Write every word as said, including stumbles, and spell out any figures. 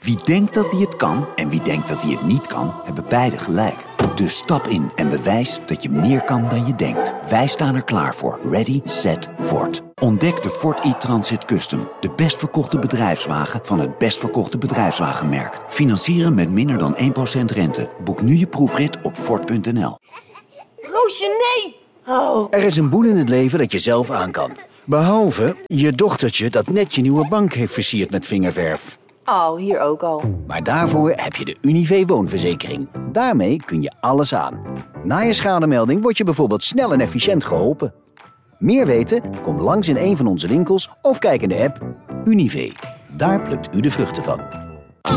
Wie denkt dat hij het kan en wie denkt dat hij het niet kan, hebben beide gelijk. Dus stap in en bewijs dat je meer kan dan je denkt. Wij staan er klaar voor. Ready, set, Ford. Ontdek de Ford e-Transit Custom. De best verkochte bedrijfswagen van het best verkochte bedrijfswagenmerk. Financieren met minder dan één procent rente. Boek nu je proefrit op Ford punt n l. Roosje, nee! Oh. Er is een boel in het leven dat je zelf aan kan. Behalve je dochtertje dat net je nieuwe bank heeft versierd met vingerverf. Oh, hier ook al. Maar daarvoor heb je de Univé woonverzekering. Daarmee kun je alles aan. Na je schademelding word je bijvoorbeeld snel en efficiënt geholpen. Meer weten? Kom langs in een van onze winkels of kijk in de app. Univé. Daar plukt u de vruchten van.